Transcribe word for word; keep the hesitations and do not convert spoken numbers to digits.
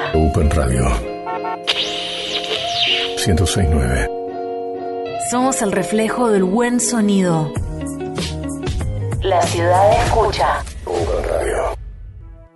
Open Radio ciento seis punto nueve. Somos el reflejo del buen sonido. La ciudad escucha. Open Radio.